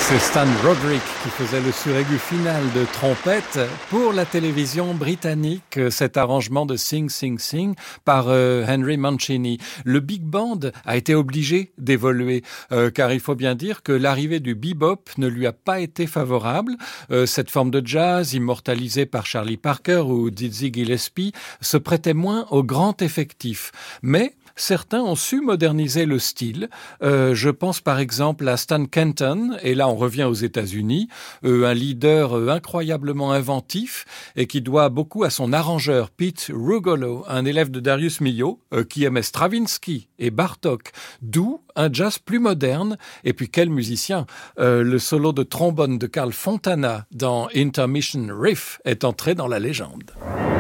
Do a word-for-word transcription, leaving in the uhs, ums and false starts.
C'est Stan Roderick qui faisait le suraigu final de trompette pour la télévision britannique, cet arrangement de Sing Sing Sing par euh, Henry Mancini. Le big band a été obligé d'évoluer, euh, car il faut bien dire que l'arrivée du bebop ne lui a pas été favorable. Euh, cette forme de jazz, immortalisée par Charlie Parker ou Dizzy Gillespie, se prêtait moins au grand effectif. Mais certains ont su moderniser le style. Euh, je pense par exemple à Stan Kenton, et là on revient aux États-Unis, euh, un leader euh, incroyablement inventif et qui doit beaucoup à son arrangeur Pete Rugolo, un élève de Darius Milhaud, euh, qui aimait Stravinsky et Bartók, d'où un jazz plus moderne. Et puis quel musicien, euh, le solo de trombone de Carl Fontana dans Intermission Riff est entré dans la légende.